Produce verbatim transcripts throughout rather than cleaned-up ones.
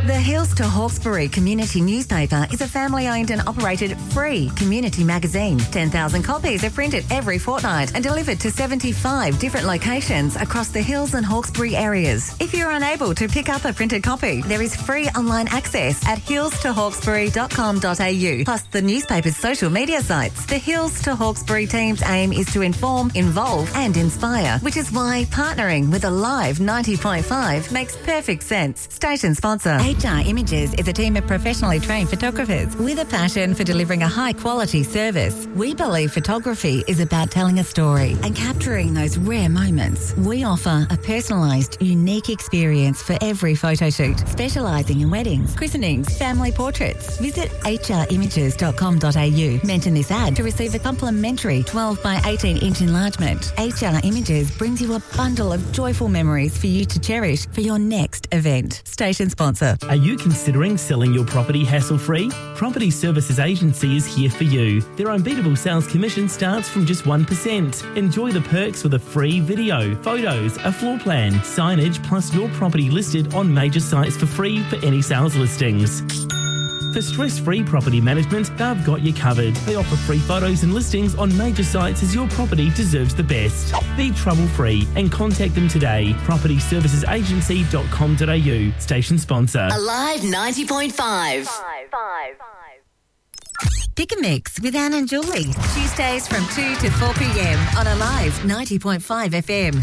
The Hills to Hawkesbury Community Newspaper is a family-owned and operated free community magazine. ten thousand copies are printed every fortnight and delivered to seventy-five different locations across the Hills and Hawkesbury areas. If you're unable to pick up a printed copy, there is free online access at hills to hawkesbury dot com dot a u, plus the newspaper's social media sites. The Hills to Hawkesbury team's aim is to inform, involve and inspire, which is why partnering with Alive ninety point five makes perfect sense. Station sponsor. H R Images is a team of professionally trained photographers with a passion for delivering a high-quality service. We believe photography is about telling a story and capturing those rare moments. We offer a personalised, unique experience for every photo shoot, specialising in weddings, christenings, family portraits. Visit h r images dot com dot a u. Mention this ad to receive a complimentary twelve by eighteen inch enlargement. H R Images brings you a bundle of joyful memories for you to cherish for your next event. Station sponsor. Are you considering selling your property hassle-free? Property Services Agency is here for you. Their unbeatable sales commission starts from just one percent. Enjoy the perks with a free video, photos, a floor plan, signage, plus your property listed on major sites for free for any sales listings. For stress-free property management, they've got you covered. They offer free photos and listings on major sites as your property deserves the best. Be trouble-free and contact them today. property services agency dot com dot a u. Station sponsor. Alive ninety point five. Five, five, five. Pick a Mix with Anne and Julie. Tuesdays from two to four p.m. on Alive ninety point five F M.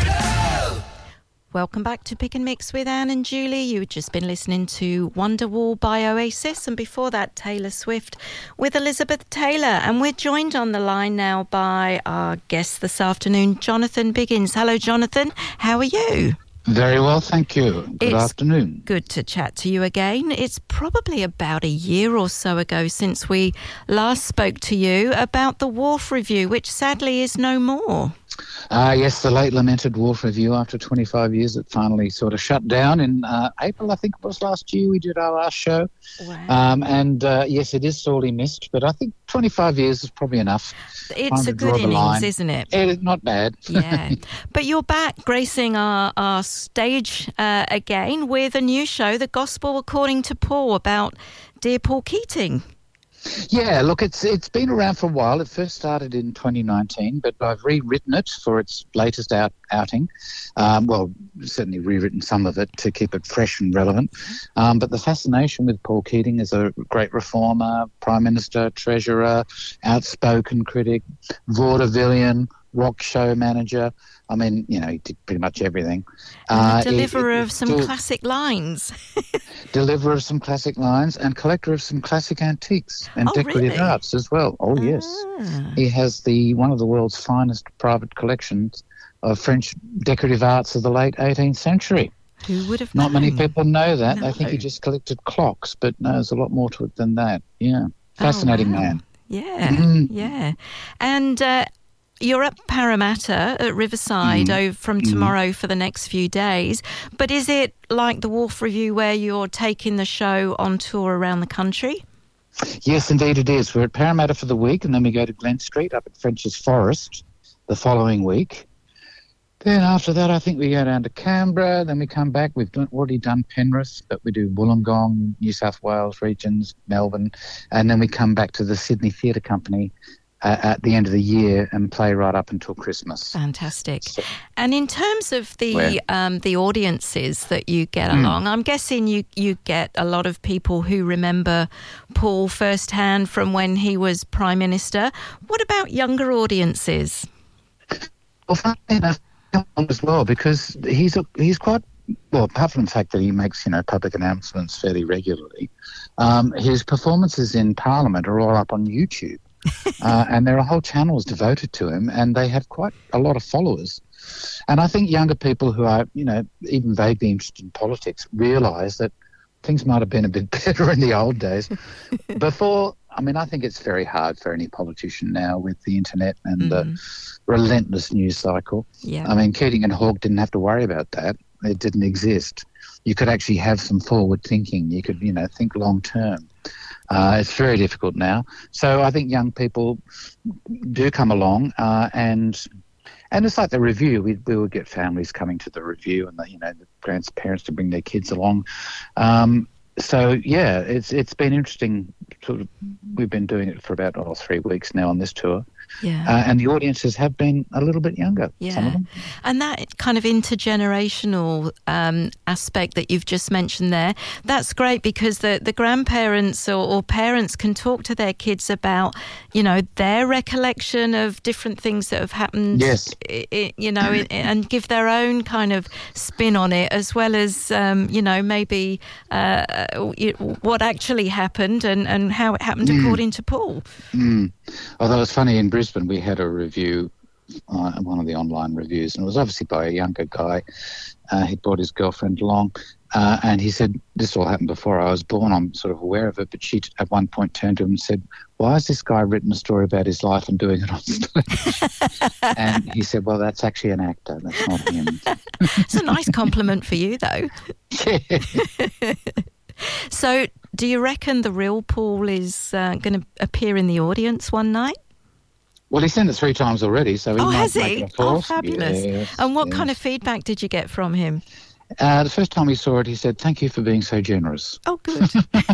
Welcome back to Pick and Mix with Anne and Julie. You've just been listening to Wonderwall by Oasis, and before that Taylor Swift with Elizabeth Taylor. And we're joined on the line now by our guest this afternoon, Jonathan Biggins. Hello, Jonathan. How are you? Very well, thank you. Good it's afternoon. Good to chat to you again. It's probably about a year or so ago since we last spoke to you about the Wharf Review, which sadly is no more. Uh, yes, the late lamented Wharf Review. After twenty-five years, it finally sort of shut down in uh, April, I think it was last year. We did our last show. Wow. Um, and uh, yes, it is sorely missed, but I think twenty-five years is probably enough. It's a good innings, isn't it? It, not bad. Yeah. But you're back gracing our, our stage uh, again with a new show, The Gospel According to Paul, about dear Paul Keating. Yeah, look, it's it's been around for a while. It first started in twenty nineteen, but I've rewritten it for its latest out, outing. Um, well, certainly rewritten some of it to keep it fresh and relevant. Um, but the fascination with Paul Keating as a great reformer, Prime Minister, Treasurer, outspoken critic, vaudevillian, rock show manager. I mean, you know, he did pretty much everything. And uh, deliverer it, it, of some still, classic lines. Deliverer of some classic lines and collector of some classic antiques and oh, decorative really? arts as well. Oh, yes. Ah. He has the one of the world's finest private collections of French decorative arts of the late eighteenth century. Who would have Not known? many people know that. No. They think he just collected clocks, but no, there's a lot more to it than that. Yeah. Fascinating oh, wow. man. Yeah, Mm. yeah. And uh, you're at Parramatta at Riverside Mm. over from tomorrow mm. for the next few days. But is it like the Wharf Review where you're taking the show on tour around the country? Yes, indeed it is. We're at Parramatta for the week, and then we go to Glen Street up at French's Forest the following week. Then after that, I think we go down to Canberra. Then we come back. We've done, already done Penrith, but we do Wollongong, New South Wales regions, Melbourne, and then we come back to the Sydney Theatre Company uh, at the end of the year and play right up until Christmas. Fantastic. So, and in terms of the Where? um, the audiences that you get Mm. along, I'm guessing you, you get a lot of people who remember Paul firsthand from when he was Prime Minister. What about younger audiences? Well, funny enough, as well, because he's a, he's quite, well, apart from the fact that he makes, you know, public announcements fairly regularly, um, his performances in Parliament are all up on YouTube. uh, and there are whole channels devoted to him, and they have quite a lot of followers. And I think younger people who are, you know, even vaguely interested in politics realise that things might have been a bit better in the old days. Before, I mean, I think it's very hard for any politician now with the internet and mm. the relentless news cycle. Yeah. I mean, Keating and Hawke didn't have to worry about that. It didn't exist. You could actually have some forward thinking. You could, you know, think long term. Uh, it's very difficult now. So I think young people do come along uh, and and it's like the review. We, we would get families coming to the review and, the, you know, the grandparents to bring their kids along. Um, so yeah, it's it's been interesting. Sort of, we've been doing it for about oh, three weeks now on this tour. Yeah. Uh, and the audiences have been a little bit younger, yeah. some of them. And that kind of intergenerational um, aspect that you've just mentioned there, that's great because the, the grandparents or, or parents can talk to their kids about, you know, their recollection of different things that have happened, yes. I, I, you know, and give their own kind of spin on it, as well as, um, you know, maybe uh, what actually happened and, and how it happened mm. according to Paul. Mm. Although it's funny, in Brisbane we had a review, uh, one of the online reviews, and it was obviously by a younger guy. Uh, he brought his girlfriend along, uh, and he said, this all happened before I was born, I'm sort of aware of it, but she at one point turned to him and said, why has this guy written a story about his life and doing it on stage? And he said, well, that's actually an actor, that's not him. It's a nice compliment for you, though. Yeah. So do you reckon the real Paul is uh, going to appear in the audience one night? Well, he's seen it three times already, so he oh, might has make he? it a fourth. Oh, fabulous. Yes, and what yes. kind of feedback did you get from him? Uh, the first time he saw it, he said, thank you for being so generous. Oh, good.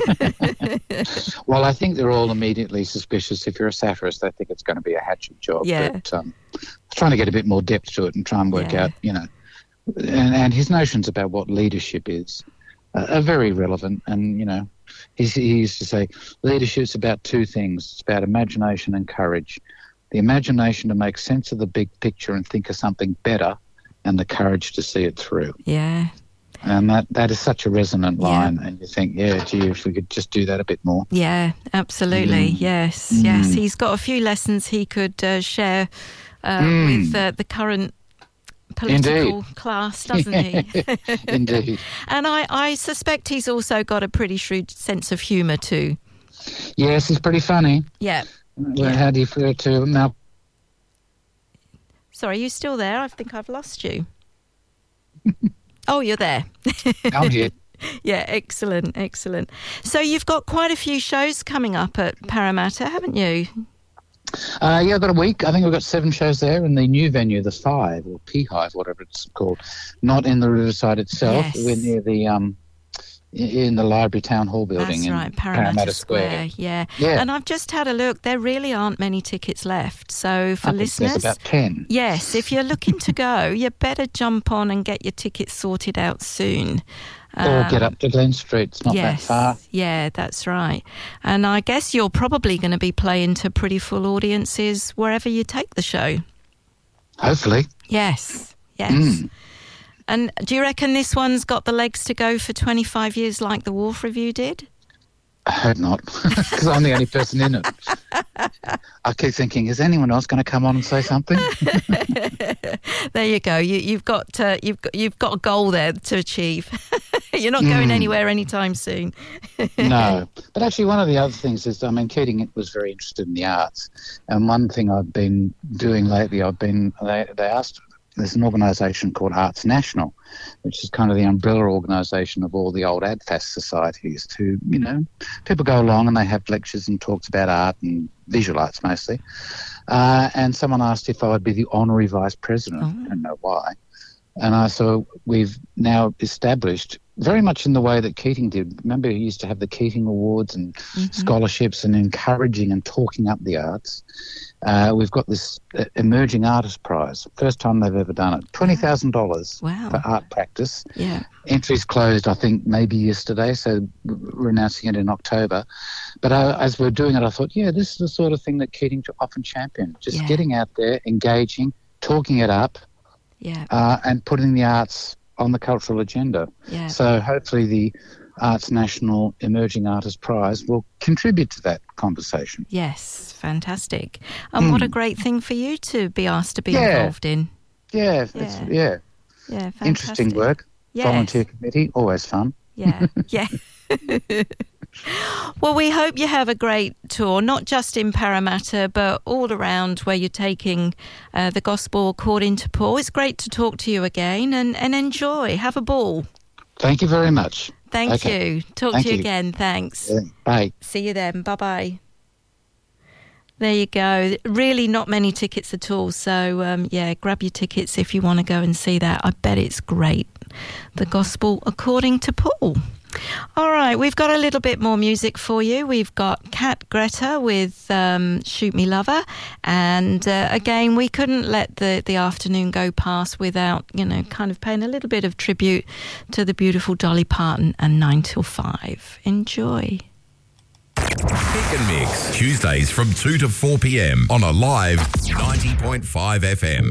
Well, I think they're all immediately suspicious. If you're a satirist, they think it's going to be a hatchet job. Yeah. But um, trying to get a bit more depth to it and try and work yeah. out, you know, and, and his notions about what leadership is uh, are very relevant. And, you know, he, he used to say, leadership's about two things. It's about imagination and courage. The imagination to make sense of the big picture and think of something better, and the courage to see it through. Yeah. And that, that is such a resonant line. Yeah. And you think, yeah, gee, if we could just do that a bit more. Yeah, absolutely. Mm. Yes, mm. yes. He's got a few lessons he could uh, share uh, mm. with uh, the current political Indeed. class, doesn't he? Indeed. And I, I suspect he's also got a pretty shrewd sense of humour too. Yes, he's pretty funny. Yeah. Well, yeah. How do you feel to him now? Sorry, are you still there? I think I've lost you. Oh, you're there. I'm here. Yeah, excellent, excellent. So you've got quite a few shows coming up at Parramatta, haven't you? Uh, yeah, I've got a week. I think we've got seven shows there in the new venue, the Five, or P-Hive, whatever it's called. Not in the Riverside itself. Yes. We're near the... um. in the Library Town Hall building. That's in right, Parramatta, Parramatta Square. Square. Yeah. yeah. And I've just had a look. There really aren't many tickets left. So for I think listeners... there's about ten. Yes, if you're looking to go, you better jump on and get your tickets sorted out soon. Um, or get up to Glen Street. It's not yes, that far. Yeah, that's right. And I guess you're probably going to be playing to pretty full audiences wherever you take the show. Hopefully. Yes, yes. Mm. And do you reckon this one's got the legs to go for twenty-five years like the Wharf Review did? I hope not, because I'm the only person in it. I keep thinking, is anyone else going to come on and say something? There you go. You, you've got uh, you've got you've got a goal there to achieve. You're not going mm. anywhere anytime soon. No, but actually, one of the other things is, I mean, Keating was very interested in the arts, and one thing I've been doing lately, I've been they they asked. There's an organisation called Arts National, which is kind of the umbrella organisation of all the old A D F A S societies. To, you know, people go along and they have lectures and talks about art and visual arts mostly. Uh, and someone asked if I would be the honorary vice president. Oh. I don't know why. And I so we've now established, very much in the way that Keating did. Remember, he used to have the Keating Awards and mm-hmm. scholarships and encouraging and talking up the arts. Uh, we've got this uh, Emerging Artist Prize, first time they've ever done it, twenty thousand dollars wow. for art practice. Yeah. Entries closed, I think, maybe yesterday, so we're announcing it in October. But uh, as we're doing it, I thought, yeah, this is the sort of thing that Keating often championed, just yeah. getting out there, engaging, talking it up, yeah, uh, and putting the arts on the cultural agenda. Yeah. So hopefully the Arts National Emerging Artist Prize will contribute to that conversation. Yes, fantastic. And mm. what a great thing for you to be asked to be yeah. involved in. Yeah, yeah, it's, yeah. yeah fantastic. Interesting work. Yes. Volunteer committee, always fun. Yeah, yeah. Well, we hope you have a great tour, not just in Parramatta, but all around where you're taking uh, the gospel according to Paul. It's great to talk to you again, and, and enjoy. Have a ball. Thank you very much. Thank okay. you. Talk Thank to you, you again. Thanks. Yeah, bye. See you then. Bye-bye. There you go. Really not many tickets at all. So, um, yeah, grab your tickets if you want to go and see that. I bet it's great. The Gospel According to Paul. All right, we've got a little bit more music for you. We've got Cat Greta with um, Shoot Me Lover. And uh, again, we couldn't let the, the afternoon go past without, you know, kind of paying a little bit of tribute to the beautiful Dolly Parton and nine till five. Enjoy. Pick and Mix, Tuesdays from two to four p.m. on Alive ninety point five F M.